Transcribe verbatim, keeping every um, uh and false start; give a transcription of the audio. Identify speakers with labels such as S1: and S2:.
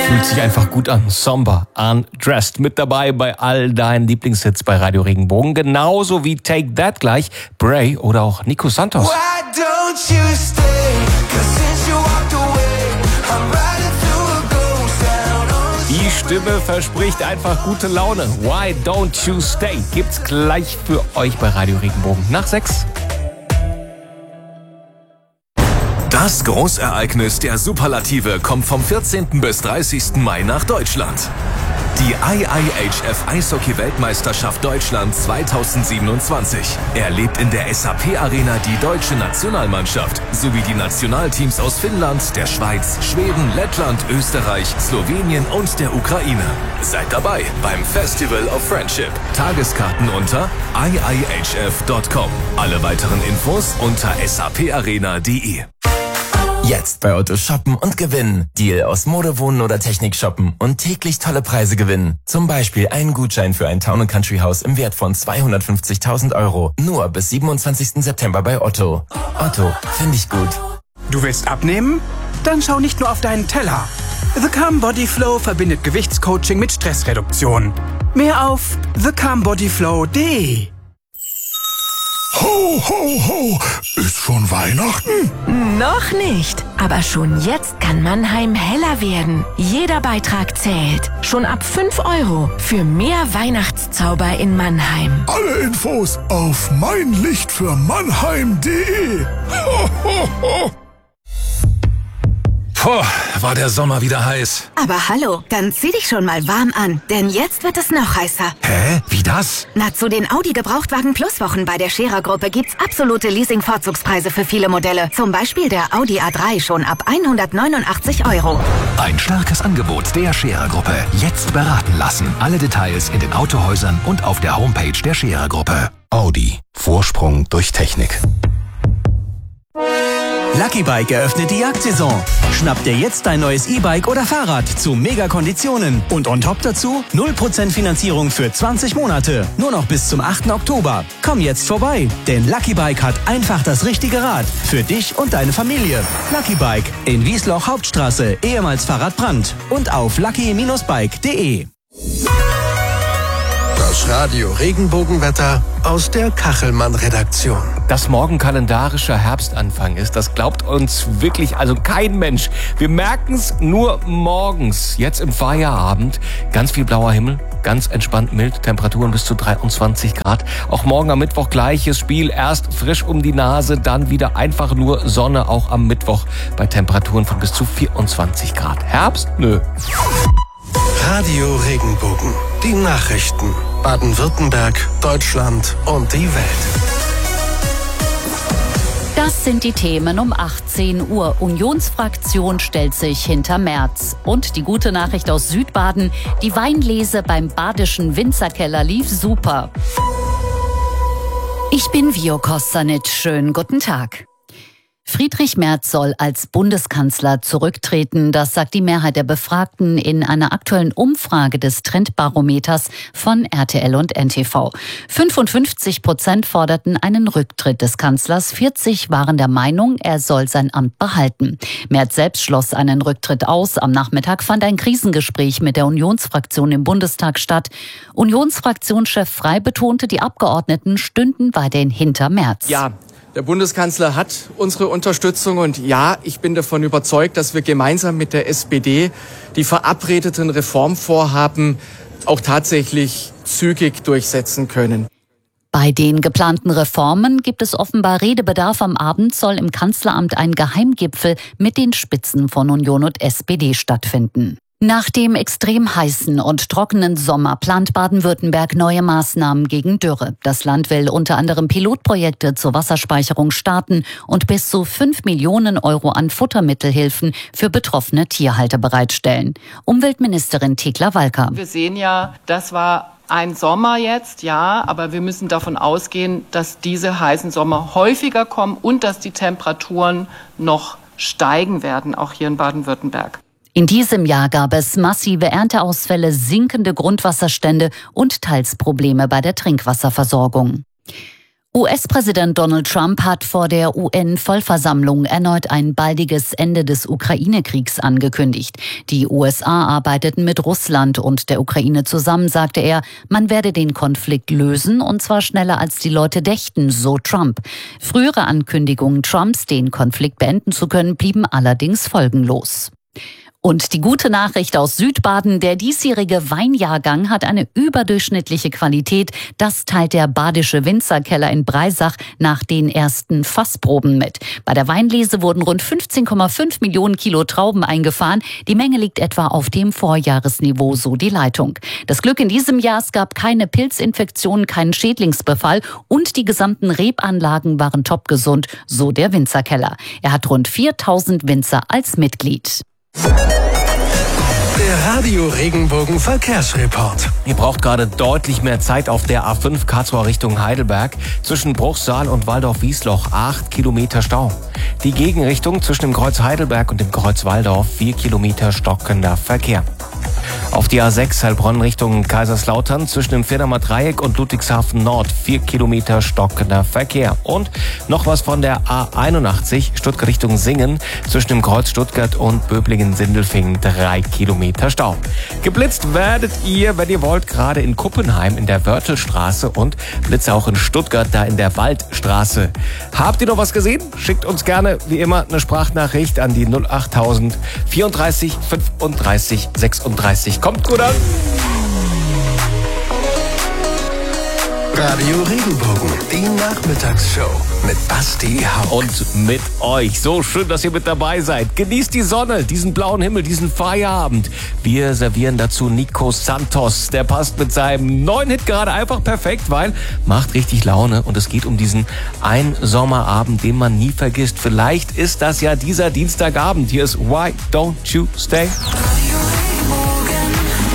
S1: Fühlt sich einfach gut an. Somber, Undressed. Mit dabei bei all deinen Lieblingshits bei Radio Regenbogen. Genauso wie Take That gleich, Bray oder auch Nico Santos.
S2: Why don't you stay? 'Cause since you walked away, I'm riding through a ghost town on the
S1: Die Stimme verspricht einfach gute Laune. Why don't you stay? Gibt's gleich für euch bei Radio Regenbogen. Nach sechs.
S3: Das Großereignis der Superlative kommt vom vierzehnten bis dreißigsten Mai nach Deutschland. Die I I H F Eishockey-Weltmeisterschaft Deutschland zweitausendsiebenundzwanzig erlebt in der S A P Arena die deutsche Nationalmannschaft sowie die Nationalteams aus Finnland, der Schweiz, Schweden, Lettland, Österreich, Slowenien und der Ukraine. Seid dabei beim Festival of Friendship. Tageskarten unter i i h f punkt com. Alle weiteren Infos unter saparena punkt de.
S4: Jetzt bei Otto shoppen und gewinnen. Deal aus Mode, Wohnen oder Technik shoppen und täglich tolle Preise gewinnen. Zum Beispiel einen Gutschein für ein Town and Country Haus im Wert von zweihundertfünfzigtausend Euro. Nur bis siebenundzwanzigsten September bei Otto. Otto, finde ich gut.
S5: Du willst abnehmen? Dann schau nicht nur auf deinen Teller. The Calm Body Flow verbindet Gewichtscoaching mit Stressreduktion. Mehr auf the calm body flow punkt de.
S6: Ho, ho, ho! Ist schon Weihnachten?
S7: Noch nicht, aber schon jetzt kann Mannheim heller werden. Jeder Beitrag zählt. Schon ab fünf Euro für mehr Weihnachtszauber in Mannheim.
S6: Alle Infos auf meinlichtfürmannheim punkt de. Ho, ho, ho!
S3: Puh, war der Sommer wieder heiß.
S8: Aber hallo, dann zieh dich schon mal warm an, denn jetzt wird es noch heißer.
S3: Hä? Wie das?
S8: Na, zu den Audi Gebrauchtwagen Plus Wochen bei der Scherer-Gruppe gibt's absolute Leasing-Vorzugspreise für viele Modelle. Zum Beispiel der Audi A drei schon ab hundertneunundachtzig Euro.
S9: Ein starkes Angebot der Scherer-Gruppe. Jetzt beraten lassen. Alle Details in den Autohäusern und auf der Homepage der Scherer-Gruppe.
S10: Audi. Vorsprung durch Technik.
S11: Lucky Bike eröffnet die Jagdsaison. Schnapp dir jetzt dein neues E-Bike oder Fahrrad zu Mega-Konditionen. Und on top dazu null Prozent Finanzierung für zwanzig Monate. Nur noch bis zum achten Oktober. Komm jetzt vorbei, denn Lucky Bike hat einfach das richtige Rad. Für dich und deine Familie. Lucky Bike in Wiesloch Hauptstraße, ehemals Fahrradbrand. Und auf lucky Bindestrich bike punkt de.
S12: Das Radio Regenbogenwetter aus der Kachelmann-Redaktion.
S1: Dass morgen kalendarischer Herbstanfang ist, das glaubt uns wirklich also kein Mensch. Wir merken es nur morgens, jetzt im Feierabend. Ganz viel blauer Himmel, ganz entspannt mild, Temperaturen bis zu dreiundzwanzig Grad. Auch morgen am Mittwoch gleiches Spiel, erst frisch um die Nase, dann wieder einfach nur Sonne, auch am Mittwoch bei Temperaturen von bis zu vierundzwanzig Grad. Herbst? Nö.
S12: Radio Regenbogen. Die Nachrichten. Baden-Württemberg, Deutschland und die Welt.
S13: Das sind die Themen um achtzehn Uhr. Unionsfraktion stellt sich hinter Merz. Und die gute Nachricht aus Südbaden. Die Weinlese beim badischen Winzerkeller lief super. Ich bin Vio Kostanic. Schönen guten Tag. Friedrich Merz soll als Bundeskanzler zurücktreten. Das sagt die Mehrheit der Befragten in einer aktuellen Umfrage des Trendbarometers von R T L und N T V. fünfundfünfzig Prozent forderten einen Rücktritt des Kanzlers. vierzig waren der Meinung, er soll sein Amt behalten. Merz selbst schloss einen Rücktritt aus. Am Nachmittag fand ein Krisengespräch mit der Unionsfraktion im Bundestag statt. Unionsfraktionschef Frey betonte, die Abgeordneten stünden weiterhin hinter Merz.
S14: Ja. Der Bundeskanzler hat unsere Unterstützung und ja, ich bin davon überzeugt, dass wir gemeinsam mit der S P D die verabredeten Reformvorhaben auch tatsächlich zügig durchsetzen können.
S13: Bei den geplanten Reformen gibt es offenbar Redebedarf. Am Abend soll im Kanzleramt ein Geheimgipfel mit den Spitzen von Union und S P D stattfinden. Nach dem extrem heißen und trockenen Sommer plant Baden-Württemberg neue Maßnahmen gegen Dürre. Das Land will unter anderem Pilotprojekte zur Wasserspeicherung starten und bis zu fünf Millionen Euro an Futtermittelhilfen für betroffene Tierhalter bereitstellen. Umweltministerin Thekla Walker.
S15: Wir sehen ja, das war ein Sommer jetzt, ja, aber wir müssen davon ausgehen, dass diese heißen Sommer häufiger kommen und dass die Temperaturen noch steigen werden, auch hier in Baden-Württemberg.
S13: In diesem Jahr gab es massive Ernteausfälle, sinkende Grundwasserstände und teils Probleme bei der Trinkwasserversorgung. U S-Präsident Donald Trump hat vor der U N-Vollversammlung erneut ein baldiges Ende des Ukraine-Kriegs angekündigt. Die U S A arbeiteten mit Russland und der Ukraine zusammen, sagte er. Man werde den Konflikt lösen, und zwar schneller als die Leute dächten, so Trump. Frühere Ankündigungen Trumps, den Konflikt beenden zu können, blieben allerdings folgenlos. Und die gute Nachricht aus Südbaden: Der diesjährige Weinjahrgang hat eine überdurchschnittliche Qualität. Das teilt der Badische Winzerkeller in Breisach nach den ersten Fassproben mit. Bei der Weinlese wurden rund fünfzehn Komma fünf Millionen Kilo Trauben eingefahren. Die Menge liegt etwa auf dem Vorjahresniveau, so die Leitung. Das Glück in diesem Jahr: Es gab keine Pilzinfektionen, keinen Schädlingsbefall und die gesamten Rebanlagen waren topgesund, so der Winzerkeller. Er hat rund viertausend Winzer als Mitglied.
S12: Der Radio Regenbogen Verkehrsreport.
S1: Ihr braucht gerade deutlich mehr Zeit auf der A fünf Karlsruhe Richtung Heidelberg. Zwischen Bruchsal und Waldorf-Wiesloch acht Kilometer Stau. Die Gegenrichtung zwischen dem Kreuz Heidelberg und dem Kreuz Waldorf vier Kilometer stockender Verkehr. Auf die A sechs Heilbronn Richtung Kaiserslautern zwischen dem Firdamer Dreieck und Ludwigshafen Nord vier Kilometer stockender Verkehr. Und noch was von der A einundachtzig Stuttgart Richtung Singen zwischen dem Kreuz Stuttgart und Böblingen-Sindelfingen drei Kilometer Stau. Geblitzt werdet ihr, wenn ihr wollt, gerade in Kuppenheim in der Wörthelstraße und Blitze auch in Stuttgart, da in der Waldstraße. Habt ihr noch was gesehen? Schickt uns gerne wie immer eine Sprachnachricht an die null achttausend vierunddreißig fünfunddreißig sechsunddreißig. Kommt gut an!
S12: Radio Regenbogen, die Nachmittagsshow mit Basti Hauck.
S1: Und mit euch. So schön, dass ihr mit dabei seid. Genießt die Sonne, diesen blauen Himmel, diesen Feierabend. Wir servieren dazu Nico Santos. Der passt mit seinem neuen Hit gerade einfach perfekt, weil macht richtig Laune. Und es geht um diesen einen Sommerabend, den man nie vergisst. Vielleicht ist das ja dieser Dienstagabend. Hier ist Why Don't You Stay?